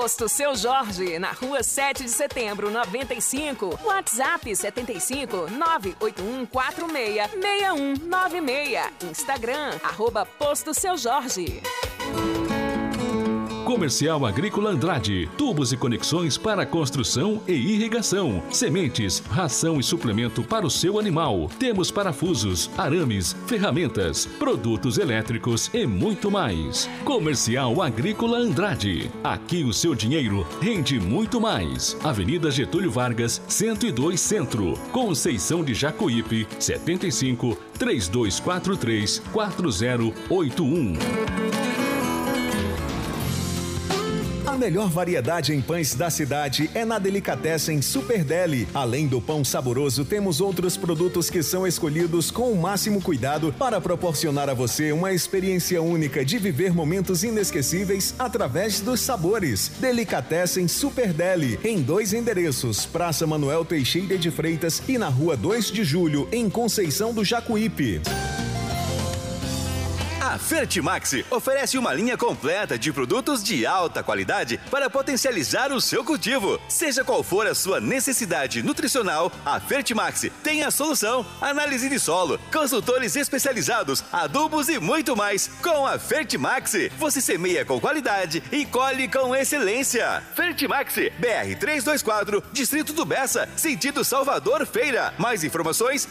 Posto Seu Jorge, na rua 7 de setembro, 95. WhatsApp 75 98146 6196. Instagram, @Posto Seu Jorge. Comercial Agrícola Andrade, tubos e conexões para construção e irrigação, sementes, ração e suplemento para o seu animal. Temos parafusos, arames, ferramentas, produtos elétricos e muito mais. Comercial Agrícola Andrade, aqui o seu dinheiro rende muito mais. Avenida Getúlio Vargas, 102 Centro, Conceição de Jacuípe, 75 3243 4081. A melhor variedade em pães da cidade é na Delicatessen Super Deli. Além do pão saboroso, temos outros produtos que são escolhidos com o máximo cuidado para proporcionar a você uma experiência única de viver momentos inesquecíveis através dos sabores. Delicatessen Super Deli, em 2 endereços, Praça Manuel Teixeira de Freitas e na Rua 2 de Julho, em Conceição do Jacuípe. A Fertimax oferece uma linha completa de produtos de alta qualidade para potencializar o seu cultivo. Seja qual for a sua necessidade nutricional, a Fertimax tem a solução. Análise de solo, consultores especializados, adubos e muito mais. Com a Fertimax, você semeia com qualidade e colhe com excelência. Fertimax, BR 324, Distrito do Bessa, sentido Salvador Feira. Mais informações,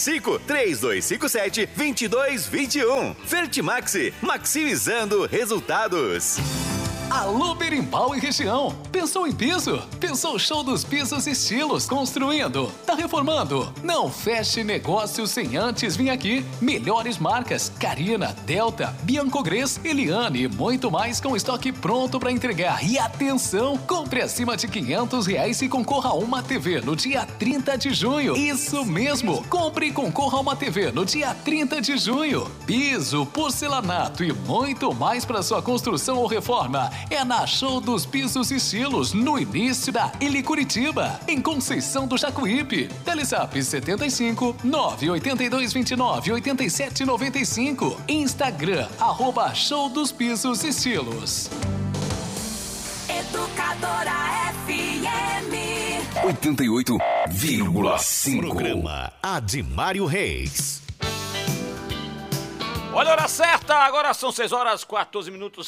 75-3257-2221. Fertimax, maximizando resultados. Alô, Berimbau e região. Pensou em piso? Pensou show dos pisos estilos construindo? Tá reformando? Não feche negócio sem antes vir aqui. Melhores marcas: Carina, Delta, Biancogres, Eliane e muito mais com estoque pronto para entregar. E atenção, compre acima de R$500 e concorra a uma TV no dia 30 de junho. Isso mesmo, compre e concorra a uma TV no dia 30 de junho. Piso, porcelanato e muito mais para sua construção ou reforma. É na Show dos Pisos e Estilos, no início da Ilha Curitiba, em Conceição do Jacuípe. Telezap 75 982 29 87 95. Instagram, @Show dos Pisos e Estilos. Educadora FM 88,5. Programa Adimário Reis. Olha a hora certa, agora são 6 horas 14 minutos,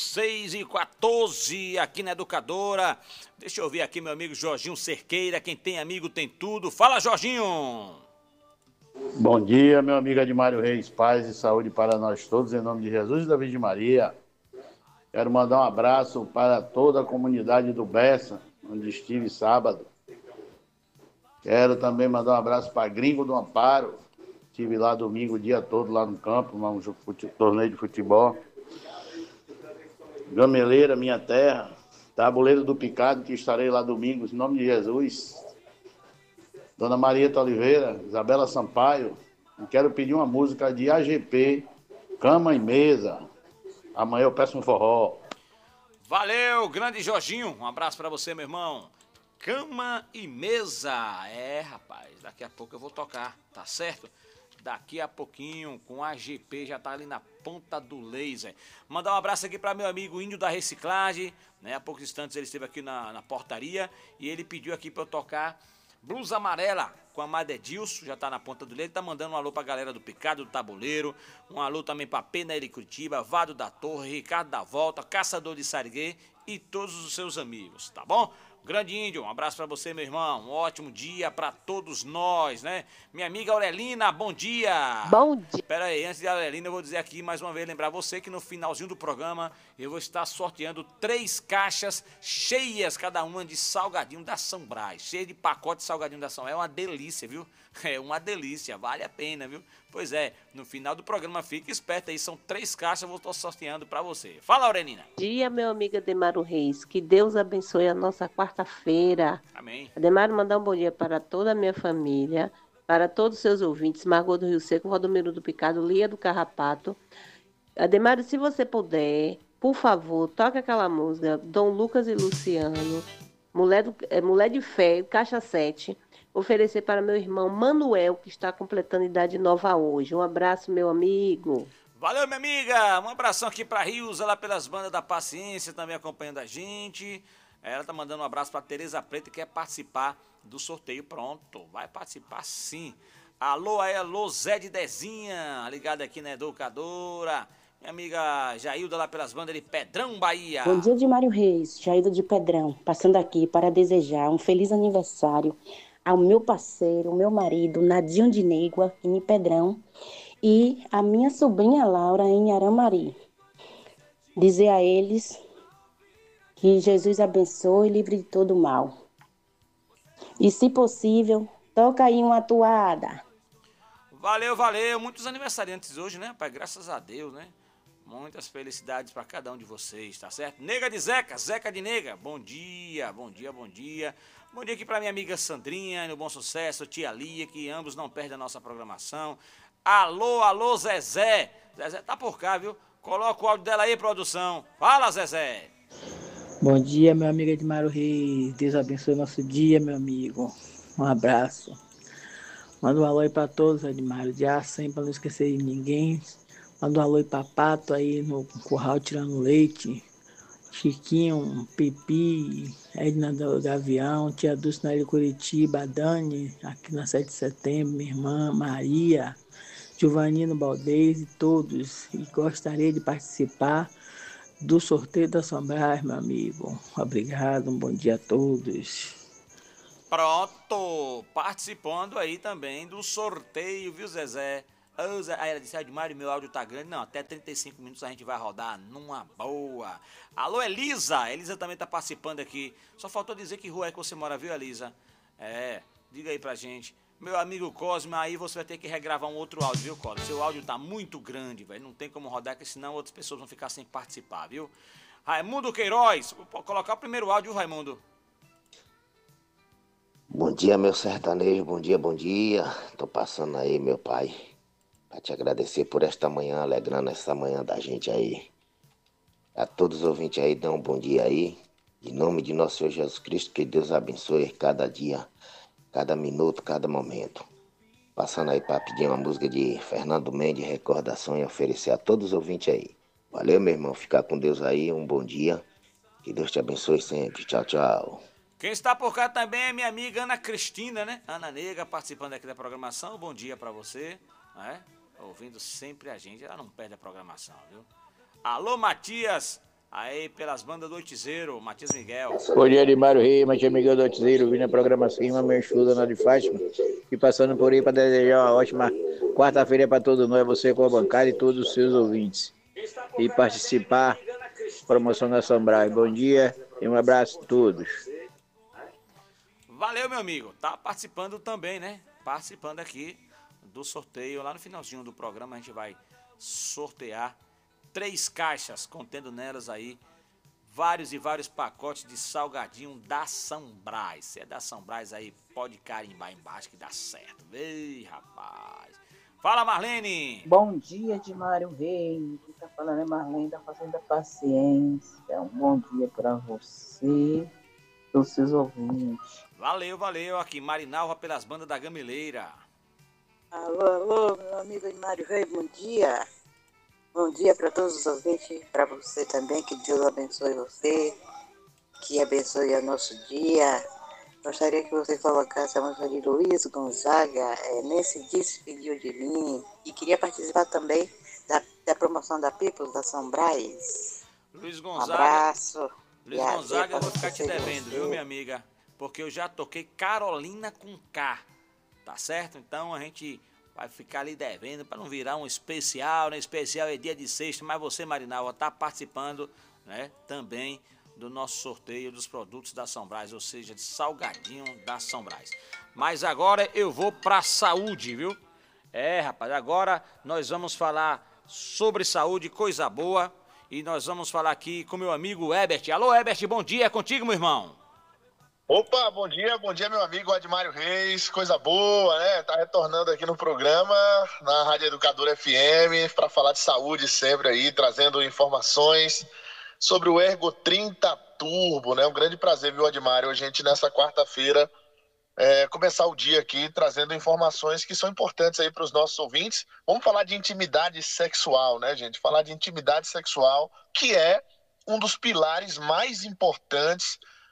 6h14 aqui na Educadora. Deixa eu ver aqui meu amigo Jorginho Cerqueira, quem tem amigo tem tudo. Fala, Jorginho! Bom dia, meu amigo Adimário Reis, paz e saúde para nós todos, em nome de Jesus e da Virgem Maria. Quero mandar um abraço para toda a comunidade do Bessa, onde estive sábado. Quero também mandar um abraço para Gringo do Amparo. Estive lá domingo o dia todo, lá no campo, um torneio de futebol. Gameleira, minha terra. Tabuleiro do Picado, que estarei lá domingo, em nome de Jesus. Dona Marieta Oliveira, Isabela Sampaio. E quero pedir uma música de AGP, Cama e Mesa. Amanhã eu peço um forró. Valeu, grande Jorginho. Um abraço pra você, meu irmão. Cama e Mesa. É, rapaz, daqui a pouco eu vou tocar, tá certo? Daqui a pouquinho, com a GP, já tá ali na ponta do laser. Mandar um abraço aqui para meu amigo Índio da Reciclagem, né? Há poucos instantes ele esteve aqui na portaria e ele pediu aqui para eu tocar Blusa Amarela com a Madre Edilson, já tá na ponta do laser. Tá mandando um alô pra galera do Picado, do Tabuleiro, um alô também pra Peneira Curitiba, Vado da Torre, Ricardo da Volta, Caçador de Sariguê e todos os seus amigos, tá bom? Grande Índio, um abraço pra você, meu irmão. Um ótimo dia pra todos nós, né? Minha amiga Aurelina, bom dia. Bom dia. Pera aí, antes de Aurelina, eu vou dizer aqui mais uma vez, lembrar você que no finalzinho do programa eu vou estar sorteando 3 caixas cheias, cada uma de salgadinho da São Brás. Cheia de pacote de salgadinho da São Brás. É uma delícia, viu? É uma delícia, vale a pena, viu? Pois é, no final do programa fica esperto aí, são 3 caixas, eu vou estar sorteando pra você. Fala, Aurelina. Bom dia, meu amigo Ademaro Reis. Que Deus abençoe a nossa quarta-feira. Amém. Ademaro, mandar um bom dia para toda a minha família, para todos os seus ouvintes, Margot do Rio Seco, Rodomiro do Picado, Lia do Carrapato. Ademaro, se você puder, por favor, toque aquela música, Dom Lucas e Luciano, Mulher de Fé, Caixa 7, oferecer para meu irmão Manuel, que está completando idade nova hoje. Um abraço, meu amigo. Valeu, minha amiga. Um abração aqui pra Rios, lá pelas bandas da Paciência, também acompanhando a gente. Ela tá mandando um abraço pra Tereza Preta, que quer participar do sorteio. Pronto, vai participar sim. Alô, Zé de Dezinha, ligado aqui na Educadora. Minha amiga Jailda lá pelas bandas de Pedrão, Bahia. Bom dia de Mário Reis, Jailda de Pedrão, passando aqui para desejar um feliz aniversário ao meu parceiro, meu marido, Nadinho de Négua, em Pedrão, e a minha sobrinha Laura, em Aramari. Dizer a eles que Jesus abençoe e livre de todo mal. E, se possível, toca aí uma toada. Valeu. Muitos aniversariantes hoje, né, pai? Graças a Deus, né? Muitas felicidades para cada um de vocês, tá certo? Nega de Zeca, Zeca de Nega. Bom dia. Bom dia aqui para minha amiga Sandrinha, no Bom Sucesso, tia Lia, que ambos não perdem a nossa programação. Alô, Zezé. Zezé tá por cá, viu? Coloca o áudio dela aí, produção. Fala, Zezé. Bom dia, meu amigo Edmário Reis. Deus abençoe o nosso dia, meu amigo. Um abraço. Manda um alô aí pra todos, Edmário. De sem pra não esquecer de ninguém. Manda um alô aí pra Pato aí no curral tirando leite. Chiquinho, Pipi, Edna do Gavião, tia Dulce na Ilha Curitiba, Dani, aqui na 7 de setembro, minha irmã Maria, Giovanino Baldez e todos. E gostaria de participar do sorteio da Sombras, meu amigo. Obrigado, um bom dia a todos. Pronto, participando aí também do sorteio, viu, Zezé? Aí ela disse, Edmário, meu áudio tá grande. Não, até 35 minutos a gente vai rodar numa boa. Alô, Elisa. Elisa também tá participando aqui. Só faltou dizer que rua é que você mora, viu, Elisa? Diga aí pra gente. Meu amigo Cosme, aí você vai ter que regravar um outro áudio, viu, Cosme? Seu áudio tá muito grande, velho. Não tem como rodar, porque senão outras pessoas vão ficar sem participar, viu? Raimundo Queiroz, vou colocar o primeiro áudio, Raimundo. Bom dia, meu sertanejo, bom dia. Tô passando aí, meu pai, pra te agradecer por esta manhã, alegrando essa manhã da gente aí. A todos os ouvintes aí, dão um bom dia aí. Em nome de nosso Senhor Jesus Cristo, que Deus abençoe cada dia, cada minuto, cada momento. Passando aí pra pedir uma música de Fernando Mendes, Recordação, e oferecer a todos os ouvintes aí. Valeu, meu irmão, ficar com Deus aí, um bom dia. Que Deus te abençoe sempre. Tchau, tchau. Quem está por cá também é minha amiga Ana Cristina, né? Ana Nega, participando aqui da programação. Bom dia pra você, né? Ouvindo sempre a gente, ela não perde a programação, viu? Alô, Matias, aí pelas bandas do Oitizeiro, Matias Miguel. Bom dia, Edmário Reis, Matias Miguel do Oitizeiro, vindo a programação Irmã Meu Estudo, Ana de Fátima, e passando por aí para desejar uma ótima quarta-feira para todos nós, você com a bancada e todos os seus ouvintes. E participar da promoção da Sombras. Bom dia e um abraço a todos. Valeu, meu amigo. Tá participando também, né? Participando aqui do sorteio. Lá no finalzinho do programa a gente vai sortear 3 caixas, contendo nelas aí vários e vários pacotes de salgadinho da Sombras. Se é da Sombras aí, pode carimbar embaixo que dá certo. Ei, rapaz. Fala, Marlene. Bom dia, Edmário Reis. Quem tá falando é Marlene da Fazenda Paciência. Um bom dia para você e os seus ouvintes. Valeu. Aqui, Marinalva pelas bandas da Gameleira. Alô, meu amigo Edmário Reis, bom dia. Bom dia para todos os ouvintes, para você também, que Deus abençoe você, que abençoe o nosso dia. Gostaria que você colocasse a música de Luiz Gonzaga, Nesse Dia Se Despediu de Mim, e queria participar também da promoção da People, da Sombras. Luiz Gonzaga. Um abraço. Luiz Gonzaga, eu vou ficar te devendo, viu, minha amiga? Porque eu já toquei Carolina com K, tá certo? Então a gente vai ficar ali devendo para não virar um especial, né? Especial é dia de sexta, mas você, Marinalva, tá participando, né? Também do nosso sorteio dos produtos da Sombras, ou seja, de salgadinho da Sombras. Mas agora eu vou pra saúde, viu? Rapaz, agora nós vamos falar sobre saúde, coisa boa, e nós vamos falar aqui com meu amigo Ebert. Alô, Ebert, bom dia, é contigo, meu irmão. Opa, bom dia, meu amigo Edmário Reis, coisa boa, né? Tá retornando aqui no programa, na Rádio Educadora FM, para falar de saúde sempre aí, trazendo informações sobre o Ergo 30 Turbo, né? Um grande prazer, viu, Edmário, a gente nessa quarta-feira começar o dia aqui trazendo informações que são importantes aí para os nossos ouvintes. Vamos falar de intimidade sexual, né, gente? Falar de intimidade sexual, que é um dos pilares mais importantes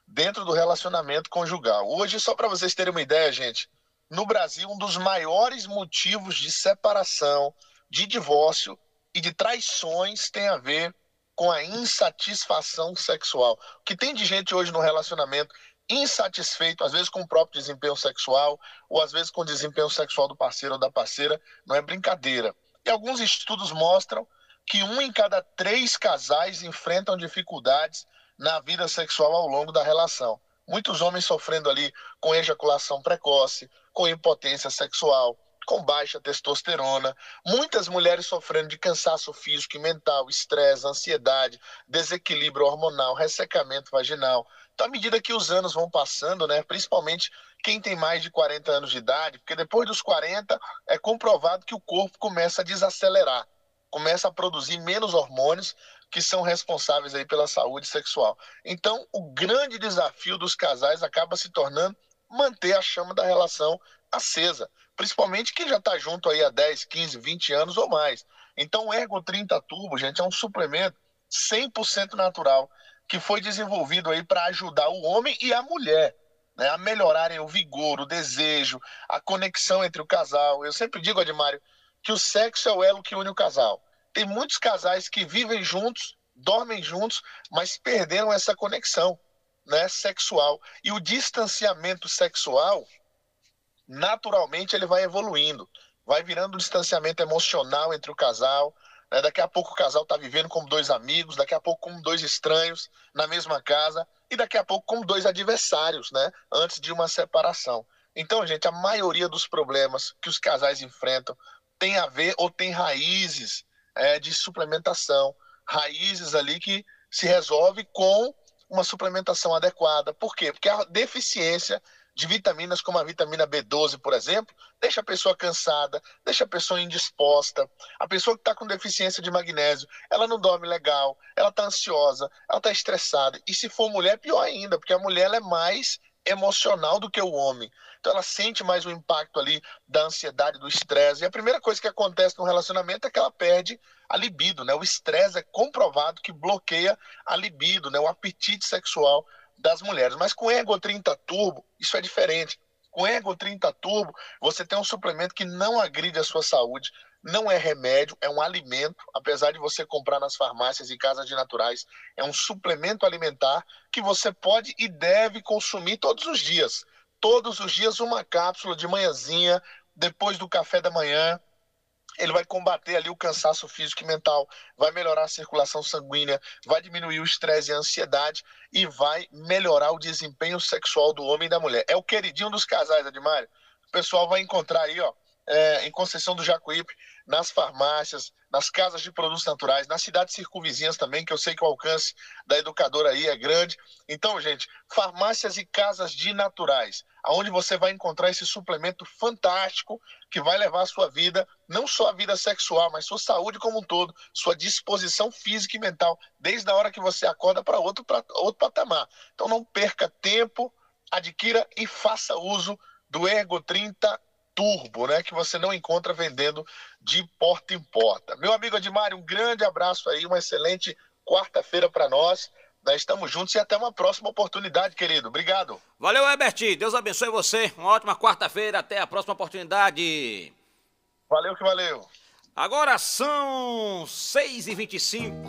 dentro do relacionamento conjugal. Hoje, só para vocês terem uma ideia, gente, no Brasil, um dos maiores motivos de separação, de divórcio e de traições tem a ver com a insatisfação sexual. O que tem de gente hoje no relacionamento insatisfeito, às vezes com o próprio desempenho sexual, ou às vezes com o desempenho sexual do parceiro ou da parceira, não é brincadeira. E alguns estudos mostram que 1 em cada 3 casais enfrentam dificuldades na vida sexual ao longo da relação. Muitos homens sofrendo ali com ejaculação precoce, com impotência sexual, com baixa testosterona. Muitas mulheres sofrendo de cansaço físico e mental, estresse, ansiedade, desequilíbrio hormonal, ressecamento vaginal. Então, à medida que os anos vão passando, né, principalmente quem tem mais de 40 anos de idade, porque depois dos 40 é comprovado que o corpo começa a desacelerar, começa a produzir menos hormônios que são responsáveis aí pela saúde sexual. Então, o grande desafio dos casais acaba se tornando manter a chama da relação acesa, principalmente quem já está junto aí há 10, 15, 20 anos ou mais. Então, o Ergo 30 Turbo, gente, é um suplemento 100% natural que foi desenvolvido aí para ajudar o homem e a mulher, né, a melhorarem o vigor, o desejo, a conexão entre o casal. Eu sempre digo, Admário, que o sexo é o elo que une o casal. Tem muitos casais que vivem juntos, dormem juntos, mas perderam essa conexão, né, sexual. E o distanciamento sexual, naturalmente, ele vai evoluindo. Vai virando um distanciamento emocional entre o casal. Né? Daqui a pouco o casal está vivendo como 2 amigos, daqui a pouco como 2 estranhos na mesma casa, e daqui a pouco como 2 adversários, né, antes de uma separação. Então, gente, a maioria dos problemas que os casais enfrentam tem a ver ou tem raízes de suplementação, raízes ali que se resolve com uma suplementação adequada. Por quê? Porque a deficiência de vitaminas como a vitamina B12, por exemplo, deixa a pessoa cansada, deixa a pessoa indisposta. A pessoa que está com deficiência de magnésio, ela não dorme legal, ela está ansiosa, ela está estressada. E se for mulher, pior ainda, porque a mulher ela é mais emocional do que o homem. Então ela sente mais o impacto ali da ansiedade, do estresse. E a primeira coisa que acontece no relacionamento é que ela perde a libido, né? O estresse é comprovado que bloqueia a libido, né? O apetite sexual das mulheres. Mas com o Ergo 30 Turbo, isso é diferente. Com o Ergo 30 Turbo, você tem um suplemento que não agride a sua saúde, não é remédio, é um alimento, apesar de você comprar nas farmácias e casas de naturais, é um suplemento alimentar que você pode e deve consumir todos os dias. Todos os dias uma cápsula de manhãzinha, depois do café da manhã. Ele vai combater ali o cansaço físico e mental, vai melhorar a circulação sanguínea, vai diminuir o estresse e a ansiedade e vai melhorar o desempenho sexual do homem e da mulher. É o queridinho dos casais, Admário. O pessoal vai encontrar aí, ó, em Conceição do Jacuípe, nas farmácias, nas casas de produtos naturais, nas cidades circunvizinhas também, que eu sei que o alcance da educadora aí é grande. Então, gente, farmácias e casas de naturais, onde você vai encontrar esse suplemento fantástico que vai levar a sua vida, não só a vida sexual, mas sua saúde como um todo, sua disposição física e mental, desde a hora que você acorda para outro patamar. Então não perca tempo, adquira e faça uso do Ergo 30 Turbo, né, que você não encontra vendendo de porta em porta. Meu amigo Admário, um grande abraço aí, uma excelente quarta-feira para nós. Nós estamos juntos e até uma próxima oportunidade, querido. Obrigado. Valeu, Herbert. Deus abençoe você. Uma ótima quarta-feira. Até a próxima oportunidade. Valeu que valeu. Agora são 6h25.